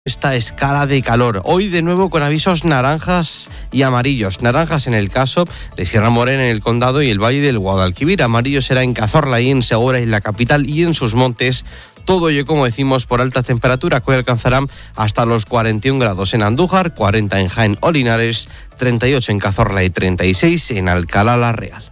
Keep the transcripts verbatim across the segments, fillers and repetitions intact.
Esta escala de calor, hoy de nuevo con avisos naranjas y amarillos. Naranjas en el caso de Sierra Morena en el Condado y el Valle del Guadalquivir. Amarillo será en Cazorla y en Segura, en la capital y en sus montes. Todo ello, como decimos, por altas temperaturas que hoy alcanzarán hasta los cuarenta y un grados en Andújar, cuarenta en Jaén o Linares, treinta y ocho en Cazorla y treinta y seis en Alcalá la Real.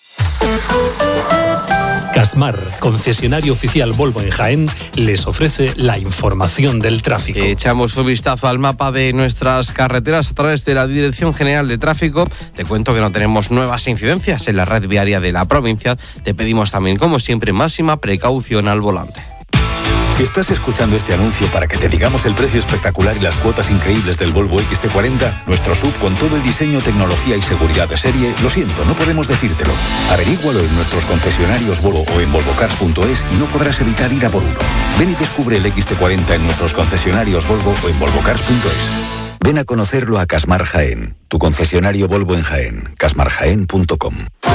Casmar, concesionario oficial Volvo en Jaén, les ofrece la información del tráfico. Echamos un vistazo al mapa de nuestras carreteras a través de la Dirección General de Tráfico. Te cuento que no tenemos nuevas incidencias en la red viaria de la provincia. Te pedimos también, como siempre, máxima precaución al volante. Si estás escuchando este anuncio para que te digamos el precio espectacular y las cuotas increíbles del Volvo equis te cuarenta, nuestro sub con todo el diseño, tecnología y seguridad de serie, lo siento, no podemos decírtelo. Averígualo en nuestros concesionarios Volvo o en volvocars punto es y no podrás evitar ir a por uno. Ven y descubre el equis te cuarenta en nuestros concesionarios Volvo o en volvocars punto es. Ven a conocerlo a Casmar Jaén, tu concesionario Volvo en Jaén, casmar jaén punto com.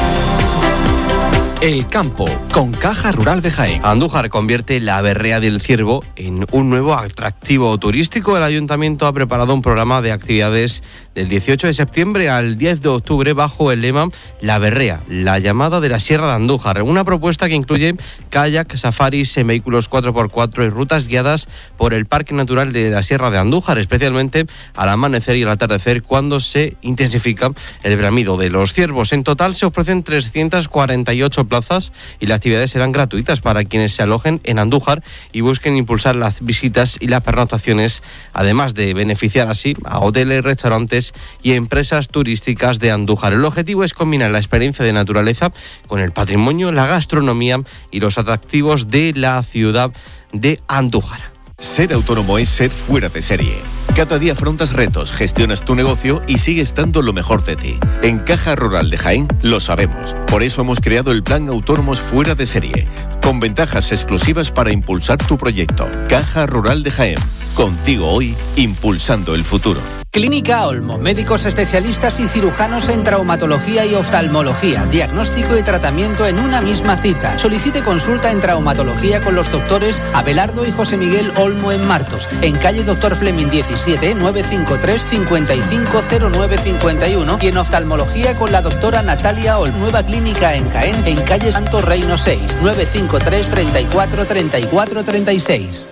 El campo, con Caja Rural de Jaén. Andújar convierte la Berrea del Ciervo en un nuevo atractivo turístico. El ayuntamiento ha preparado un programa de actividades del dieciocho de septiembre al diez de octubre bajo el lema La Berrea, la llamada de la Sierra de Andújar. Una propuesta que incluye kayak, safaris en vehículos cuatro por cuatro y rutas guiadas por el Parque Natural de la Sierra de Andújar, especialmente al amanecer y al atardecer, cuando se intensifica el bramido de los ciervos. En total se ofrecen trescientas cuarenta y ocho plazas y las actividades serán gratuitas para quienes se alojen en Andújar y busquen impulsar las visitas y las pernoctaciones, además de beneficiar así a hoteles, restaurantes y empresas turísticas de Andújar. El objetivo es combinar la experiencia de naturaleza con el patrimonio, la gastronomía y los atractivos de la ciudad de Andújar. Ser autónomo es ser fuera de serie. Cada día afrontas retos, gestionas tu negocio y sigues dando lo mejor de ti. En Caja Rural de Jaén lo sabemos. Por eso hemos creado el Plan Autónomos Fuera de Serie, con ventajas exclusivas para impulsar tu proyecto. Caja Rural de Jaén. Contigo hoy, impulsando el futuro. Clínica Olmo, médicos especialistas y cirujanos en traumatología y oftalmología, diagnóstico y tratamiento en una misma cita. Solicite consulta en traumatología con los doctores Abelardo y José Miguel Olmo en Martos, en calle Doctor Fleming diecisiete, novecientos cincuenta y tres, cincuenta y cinco cero nueve cincuenta y uno, y en oftalmología con la doctora Natalia Olmo. Nueva clínica en Jaén, en calle Santo Reino seis, novecientos cincuenta y tres, treinta y cuatro, treinta y cuatro, treinta y seis.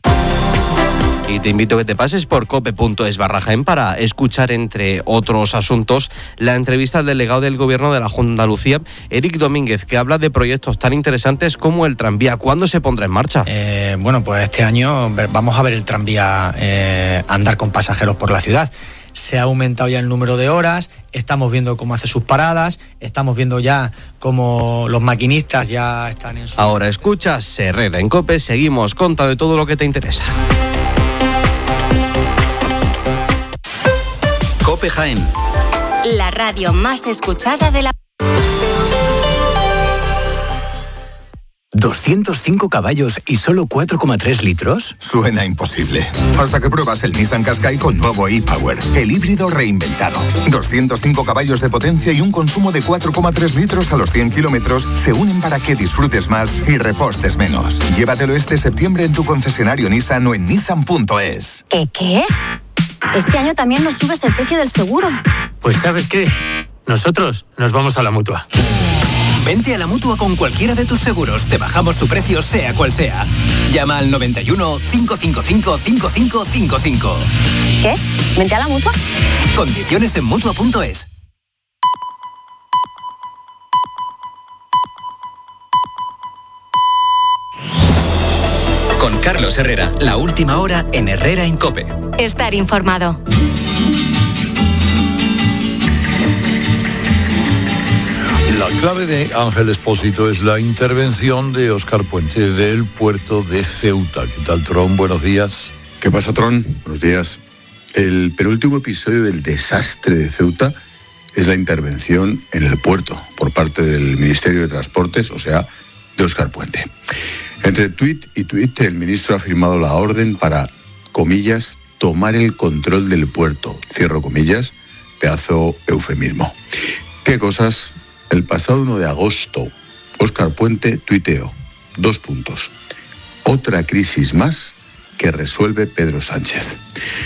Y te invito a que te pases por cope punto es barra Jaén para escuchar, entre otros asuntos, la entrevista al delegado del Gobierno de la Junta de Andalucía, Eric Domínguez, que habla de proyectos tan interesantes como el tranvía. ¿Cuándo se pondrá en marcha? Eh, bueno, pues este año vamos a ver el tranvía eh, andar con pasajeros por la ciudad. Se ha aumentado ya el número de horas, estamos viendo cómo hace sus paradas, estamos viendo ya cómo los maquinistas ya están en su... Ahora escuchas Herrera en COPE, seguimos contando de todo lo que te interesa. COPE Jaén. La radio más escuchada de la... ¿doscientos cinco caballos y solo cuatro coma tres litros? Suena imposible. Hasta que pruebas el Nissan Qashqai con nuevo e-Power, el híbrido reinventado. doscientos cinco caballos de potencia y un consumo de cuatro coma tres litros a los cien kilómetros se unen para que disfrutes más y repostes menos. Llévatelo este septiembre en tu concesionario Nissan o en nissan punto es. ¿Qué qué? Este año también nos subes el precio del seguro. Pues ¿sabes qué? Nosotros nos vamos a la Mutua. Vente a la Mutua con cualquiera de tus seguros. Te bajamos su precio sea cual sea. Llama al noventa y uno, cinco cinco cinco, cinco cinco cinco cinco. ¿Qué? ¿Vente a la Mutua? Condiciones en mutua punto es. Con Carlos Herrera, la última hora en Herrera en COPE. Estar informado. La clave de Ángel Expósito es la intervención de Óscar Puente del puerto de Ceuta. ¿Qué tal, Tron? Buenos días. ¿Qué pasa, Tron? Buenos días. El penúltimo episodio del desastre de Ceuta es la intervención en el puerto por parte del Ministerio de Transportes, o sea, de Óscar Puente. Entre tuit y tuit, el ministro ha firmado la orden para, comillas, tomar el control del puerto. Cierro comillas, pedazo eufemismo. ¿Qué cosas? El pasado uno de agosto, Óscar Puente tuiteó, dos puntos. Otra crisis más que resuelve Pedro Sánchez.